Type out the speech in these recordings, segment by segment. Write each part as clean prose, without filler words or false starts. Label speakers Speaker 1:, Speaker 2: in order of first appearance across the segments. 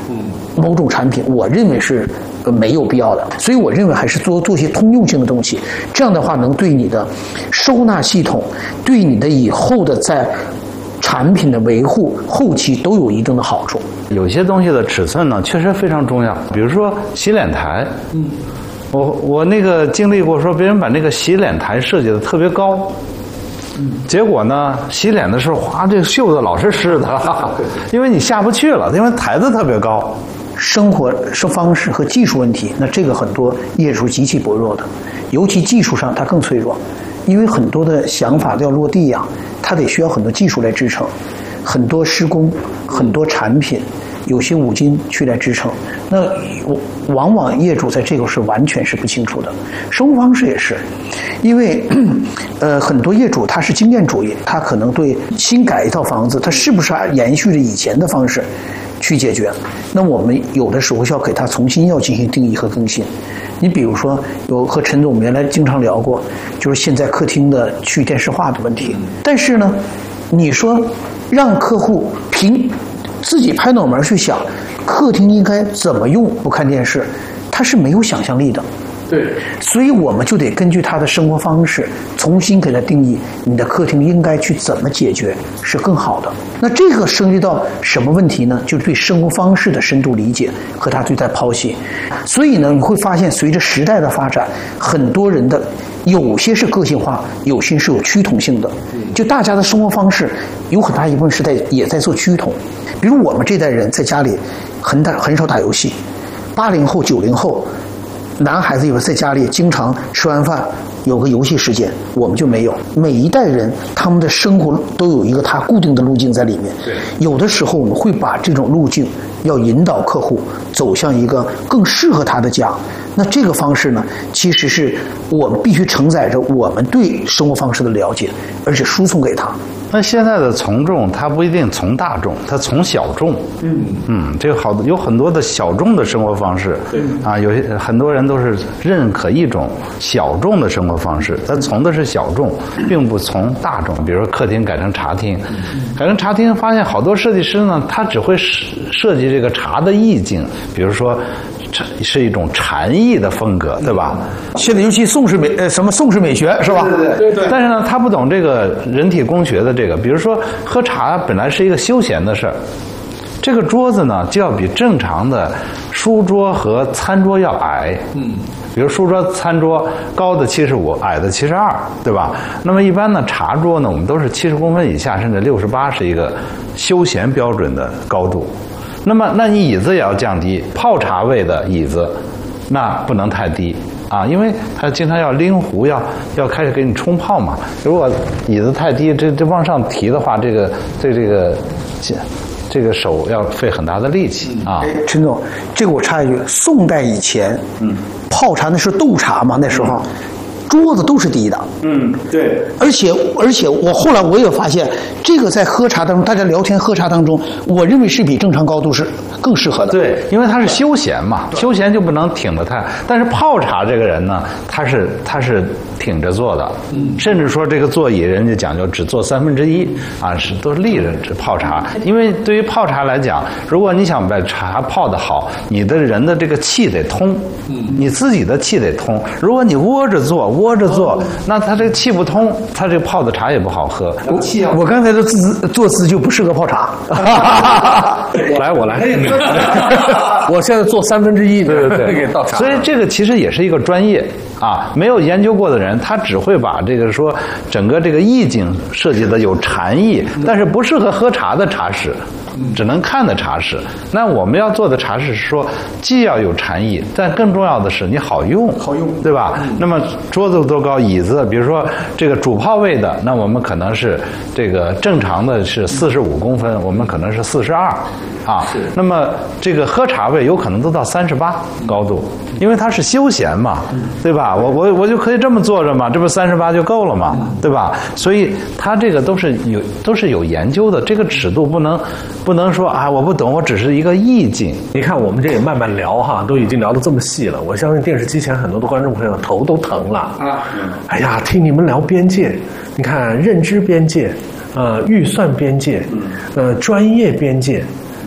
Speaker 1: 某种产品，我认为是没有必要的。所以我认为还是做些通用性的东西，这样的话能对你的收纳系统，对你的以后的在产品的维护后期都有一定的好处。
Speaker 2: 有些东西的尺寸呢，确实非常重要。比如说洗脸台，我那个经历过，说别人把那个洗脸台设计的特别高，结果呢，洗脸的时候，哗，这个袖子老是湿的，因为你下不去了，因为台子特别高。
Speaker 1: 生活方式和技术问题，那这个很多业主极其薄弱的，尤其技术上它更脆弱，因为很多的想法都要落地啊，它得需要很多技术来支撑，很多施工，很多产品，有些五金去来支撑。那往往业主在这个是完全是不清楚的。生活方式也是，因为很多业主他是经验主义，他可能对新改一套房子，他是不是延续着以前的方式去解决？那我们有的时候要给他重新要进行定义和更新。你比如说，有和陈总原来经常聊过，就是现在客厅的去电视化的问题。但是呢，你说让客户凭自己拍脑门去想客厅应该怎么用不看电视，他是没有想象力的。
Speaker 3: 对，
Speaker 1: 所以我们就得根据他的生活方式重新给他定义，你的客厅应该去怎么解决是更好的。那这个涉及到什么问题呢？就是对生活方式的深度理解和他对待剖析。所以呢，你会发现随着时代的发展，很多人的有些是个性化，有些是有趋同性的。就大家的生活方式有很大一部分是也在做趋同。比如我们这代人在家里很少打游戏，80后、90后。男孩子有在家里经常吃完饭有个游戏时间，我们就没有。每一代人他们的生活都有一个他固定的路径在里面。有的时候我们会把这种路径要引导客户走向一个更适合他的家。那这个方式呢，其实是我们必须承载着我们对生活方式的了解，而且输送给他。
Speaker 2: 那现在的从众，它不一定从大众，它从小众。这个有很多的小众的生活方式。有些很多人都是认可一种小众的生活方式，他从的是小众，并不从大众。比如说客厅改成茶厅，改成茶厅，发现好多设计师呢，他只会设计这个茶的意境，比如说是一种禅意的风格，对吧？
Speaker 1: 现在尤其宋式美学是吧？
Speaker 3: 对。
Speaker 2: 但是呢，他不懂这个人体工学的这个，比如说喝茶本来是一个休闲的事儿，这个桌子呢就要比正常的书桌和餐桌要矮。比如书桌、餐桌高的75，矮的72，对吧？那么一般呢，茶桌呢，我们都是70公分以下，甚至68是一个休闲标准的高度。那你椅子也要降低，泡茶位的椅子那不能太低啊，因为它经常要拎壶，要开始给你冲泡嘛。如果椅子太低，这往上提的话，这个手要费很大的力气啊。
Speaker 1: 陈总，这个我插一句，宋代以前，泡茶那是斗茶嘛，那时候。桌子都是低的，
Speaker 3: 对，
Speaker 1: 而且我后来我也发现，这个在喝茶当中，大家聊天喝茶当中，我认为是比正常高度是更适合的。
Speaker 2: 对，因为他是休闲嘛，休闲就不能挺着太。但是泡茶这个人呢，他是挺着坐的，甚至说这个座椅人家讲究只坐1/3啊，都是立着泡茶。因为对于泡茶来讲，如果你想把茶泡得好，你的人的这个气得通，你自己的气得通。如果你窝着坐，那他这个气不通，他这个泡的茶也不好喝。
Speaker 1: 我刚才的坐姿就不适合泡茶。
Speaker 2: 我来，
Speaker 1: 我现在做1/3，
Speaker 2: 对，给倒茶。所以这个其实也是一个专业啊，没有研究过的人，他只会把这个说整个这个意境设计的有禅意，但是不适合喝茶的茶室。只能看的茶室。那我们要做的茶室是说，既要有禅意，但更重要的是你好用，对吧？那么桌子多高，椅子，比如说这个主泡位的，那我们可能是这个正常的是45公分，我们可能是42啊。那么这个喝茶位有可能都到38高度，因为它是休闲嘛，对吧？我就可以这么坐着嘛，这不38就够了嘛，对吧？所以它这个都是有研究的，这个尺度不能说啊我不懂，我只是一个意境。
Speaker 3: 你看我们这也慢慢聊哈，都已经聊得这么细了，我相信电视机前很多的观众朋友头都疼了啊！哎呀，听你们聊边界，你看认知边界，预算边界，专业边界。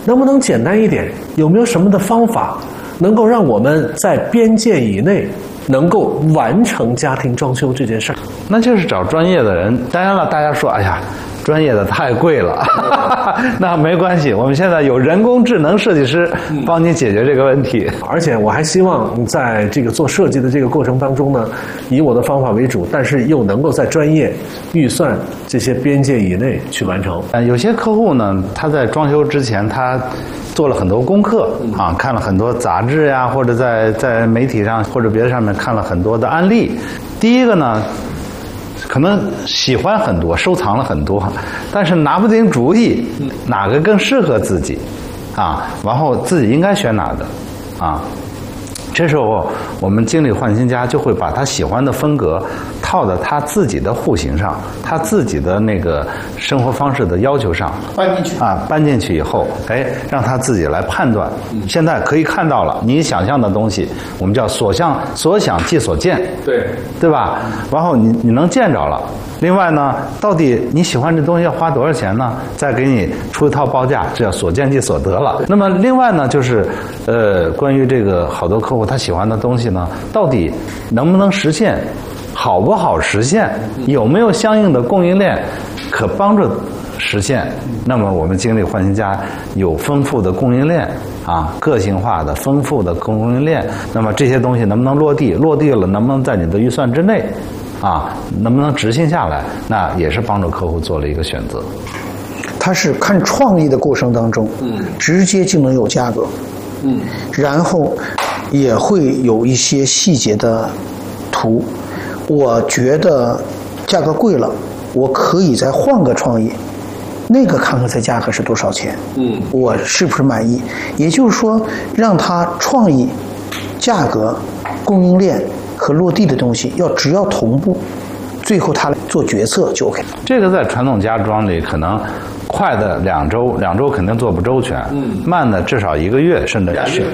Speaker 3: 能不能简单一点？有没有什么的方法能够让我们在边界以内能够完成家庭装修这件事儿？
Speaker 2: 那就是找专业的人。当然了，大家说，哎呀，专业的太贵了，那没关系，我们现在有人工智能设计师帮你解决这个问题。
Speaker 3: 而且我还希望你在这个做设计的这个过程当中呢，以我的方法为主，但是又能够在专业、预算这些边界以内去完成。
Speaker 2: 有些客户呢，他在装修之前，他做了很多功课啊，看了很多杂志呀，或者在媒体上或者别的上面看了很多的案例。第一个呢，可能喜欢很多，收藏了很多，但是拿不定主意，哪个更适合自己啊？然后自己应该选哪个啊？这时候我们经理换新家就会把他喜欢的风格套到他自己的户型上，他自己的那个生活方式的要求上，
Speaker 1: 搬进去
Speaker 2: 啊，搬进去以后，哎，让他自己来判断。现在可以看到了，你想象的东西，我们叫所想即所见，对吧？然后你能见着了。另外呢，到底你喜欢这东西要花多少钱呢？再给你出一套报价，这叫所见即所得了。那么另外呢，就是关于这个好多客户他喜欢的东西呢，到底能不能实现，好不好实现，有没有相应的供应链可帮助实现？那么我们经理换新家有丰富的供应链啊，个性化的丰富的供应链。那么这些东西能不能落地？落地了能不能在你的预算之内？啊，能不能执行下来？那也是帮助客户做了一个选择。
Speaker 1: 他是看创意的过程当中，直接就能有价格，然后也会有一些细节的图。我觉得价格贵了，我可以再换个创意，那个看看这价格是多少钱，我是不是满意？也就是说，让他创意、价格、供应链和落地的东西只要同步，最后他来做决策就 OK。
Speaker 2: 这个在传统家装里可能快的2周肯定做不周全，慢的至少1个月，甚至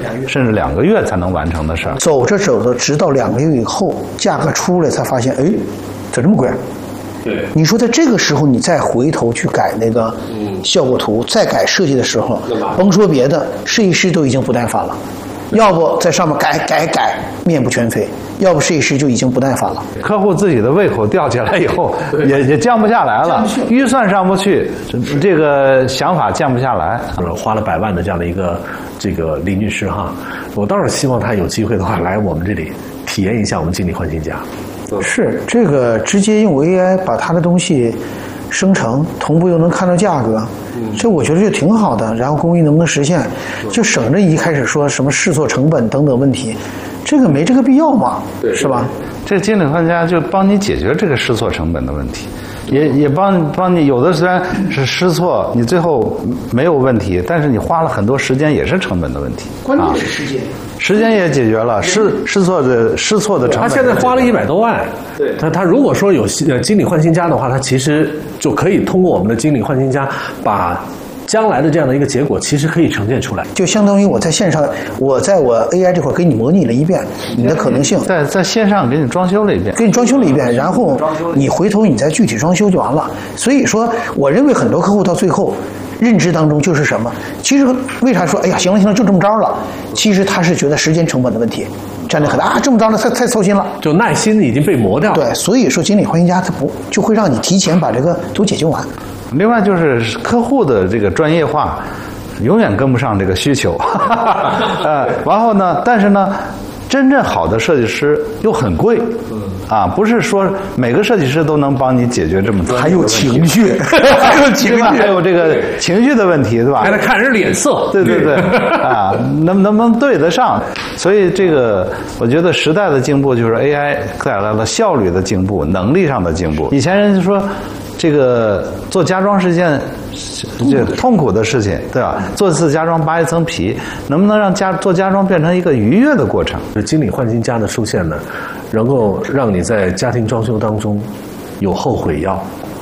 Speaker 2: 2个月才能完成的事儿。
Speaker 1: 走着走着，直到2个月以后，价格出来才发现，哎，怎么这么贵？
Speaker 3: 对，
Speaker 1: 你说在这个时候，你再回头去改那个效果图，再改设计的时候，甭说别的，设计师都已经不耐烦了。要不在上面改，面目全非；要不设计师就已经不耐烦了。
Speaker 2: 客户自己的胃口吊起来以后，也降不下来了，预算上不去，这个想法降不下来。
Speaker 3: 花了100万的这样的一个李女士哈，我倒是希望她有机会的话来我们这里体验一下我们经理换新家。
Speaker 1: 是这个直接用 AI 把她的东西生成，同步又能看到价格。这我觉得就挺好的，然后工艺能不能实现，就省着一开始说什么试错成本等等问题，这个没这个必要嘛，是吧？
Speaker 2: 这经理换家就帮你解决这个试错成本的问题，也帮你。有的虽然是试错，你最后没有问题，但是你花了很多时间，也是成本的问题。
Speaker 1: 关键是时间，
Speaker 2: 时间也解决了，试错的成本。
Speaker 3: 他现在花了100多万，对，他如果说有经理换新家的话，他其实就可以通过我们的经理换新家把将来的这样的一个结果其实可以呈现出来，
Speaker 1: 就相当于我在线上，我 AI 这块给你模拟了一遍你的可能性，
Speaker 2: 在线上给你装修了一遍，
Speaker 1: 然后你回头你再具体装修就完了。所以说，我认为很多客户到最后认知当中就是什么？其实为啥说哎呀行了就这么着了？其实他是觉得时间成本的问题，占得很大这么着了太操心了，
Speaker 3: 就耐心已经被磨掉了。
Speaker 1: 对，所以说经理换新家它就会让你提前把这个都解决完。
Speaker 2: 另外就是客户的这个专业化永远跟不上这个需求，然后呢，但是呢，真正好的设计师又很贵，不是说每个设计师都能帮你解决这么多，
Speaker 1: 还有情绪，还
Speaker 2: 有这个情绪的问题，对吧？
Speaker 3: 还得看人脸色，
Speaker 2: 对，能不能对得上？所以这个我觉得时代的进步就是 AI 带来了效率的进步，能力上的进步。以前人就说，这个做家装是一件痛苦的事情，对吧？做一次家装扒一层皮，能不能让做家装变成一个愉悦的过程？
Speaker 3: 经理换新家的出现呢，能够让你在家庭装修当中有后悔药。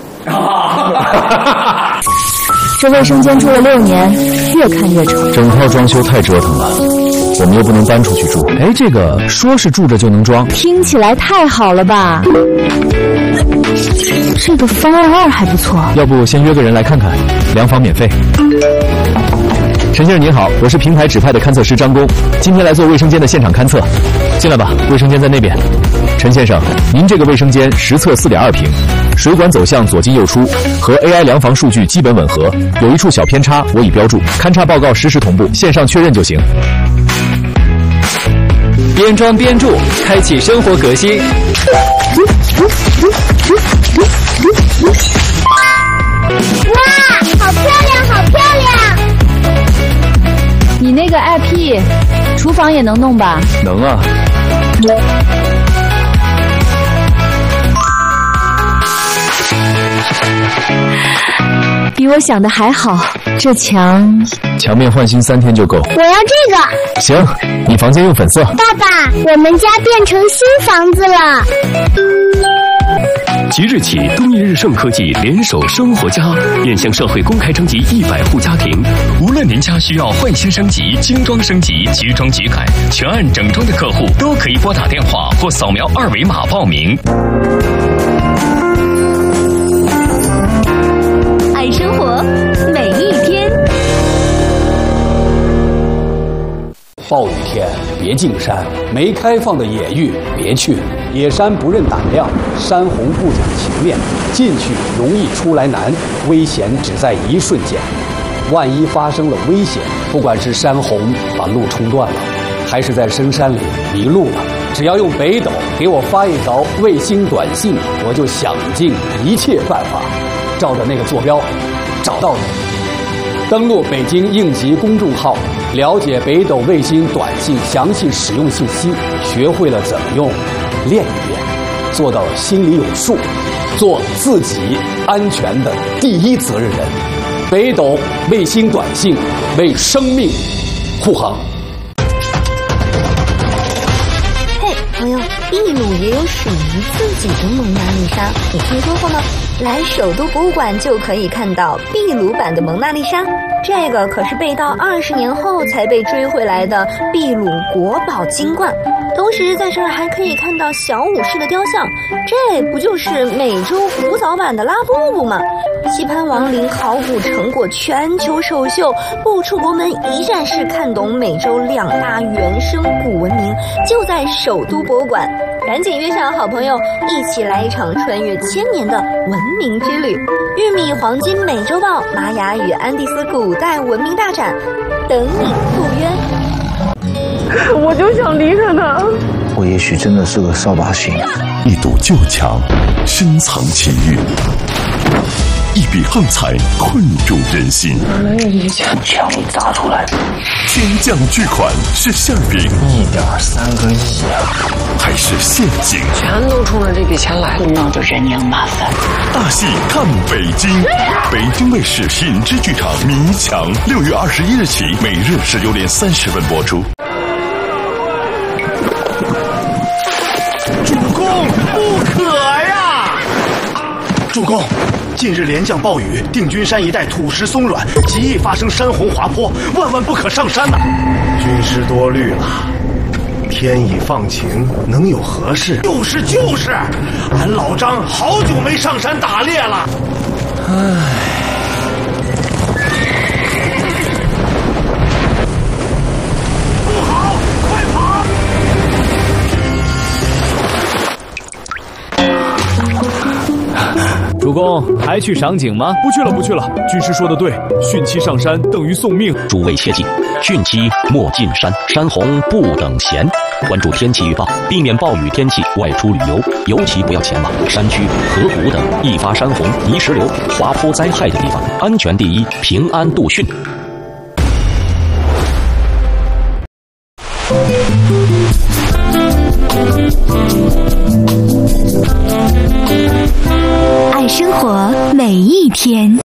Speaker 4: 这卫生间住了6年，越看越丑。
Speaker 5: 整套装修太折腾了，我们又不能搬出去住。哎，这个说是住着就能装，
Speaker 4: 听起来太好了吧？这个方案2还不错，
Speaker 5: 要不先约个人来看看，2房免费。 陈先生您好，我是平台指派的勘测师张工，今天来做卫生间的现场勘测。进来吧，卫生间在那边。陈先生，您这个卫生间实测4.2平，水管走向左进右出，和 AI 量房数据基本吻合，有一处小偏差我已标注，勘察报告实时同步，线上确认就行。
Speaker 6: 边装边住，开启生活革新。
Speaker 7: 哇，好漂亮，好漂亮！
Speaker 4: 你那个 IP， 厨房也能弄吧？
Speaker 5: 能啊。
Speaker 4: 比我想的还好，这墙
Speaker 5: 面换新3天就够。
Speaker 7: 我要这个。
Speaker 5: 行，你房间用粉色。
Speaker 7: 爸爸，我们家变成新房子了。
Speaker 8: 即日起，东一日盛科技联手生活家，面向社会公开征集100户家庭。无论您家需要换新升级、精装升级、集装集改、全案整装的客户，都可以拨打电话或扫描2维码报名。
Speaker 4: 爱生活，每一天。
Speaker 9: 暴雨天别进山，没开放的野域别去。野山不认胆量，山洪不讲情面，进去容易出来难，危险只在一瞬间。万一发生了危险，不管是山洪把路冲断了，还是在深山里迷路了，只要用北斗给我发一条卫星短信，我就想尽一切办法，照着那个坐标找到你。登录北京应急公众号，了解北斗卫星短信详细使用信息，学会了怎么用，练一练，做到心里有数，做自己安全的第一责任人。北斗卫星短信为生命护航。
Speaker 10: 嘿，朋友，秘鲁也有属于自己的蒙娜丽莎，你听说过吗？来首都博物馆就可以看到秘鲁版的蒙娜丽莎，这个可是被盗20年后才被追回来的秘鲁国宝金冠。同时在这儿还可以看到小武士的雕像，这不就是美洲古早版的拉布布吗？棋盘王陵考古成果全球首秀，不出国门一站式看懂美洲2大原生古文明，就在首都博物馆。赶紧约上好朋友，一起来一场穿越1000年的文明之旅。玉米黄金美洲豹、玛雅与安第斯古代文明大展，等你赴约。
Speaker 11: 我就想离开他。
Speaker 12: 我也许真的是个扫把星。
Speaker 13: 一堵旧墙，深藏奇遇；一笔横财，困住人心。
Speaker 11: 哪有一墙
Speaker 12: 砸出来？
Speaker 13: 天降巨款是馅饼
Speaker 12: ，1.3个亿啊！
Speaker 13: 还是陷阱？
Speaker 11: 全都冲着这笔钱来了，
Speaker 12: 闹得人仰马翻。
Speaker 13: 大戏看北京，北京卫视品质剧场迷墙，6月21日起，每日19点30分播出。
Speaker 14: 主公，不可呀！主公，近日连降暴雨，定军山一带土石松软，极易发生山洪滑坡，万万不可上山呐！军师多虑了，天已放晴，能有何事？就是，俺老张好久没上山打猎了。唉。
Speaker 5: 主公还去赏景吗？
Speaker 15: 不去了。军师说的对，汛期上山等于送命。
Speaker 16: 诸位切记，汛期莫进山，山洪不等闲。关注天气预报，避免暴雨天气外出旅游，尤其不要前往山区、河谷等易发山洪、泥石流、滑坡灾害的地方。安全第一，平安度汛。
Speaker 4: 爱生活每一天。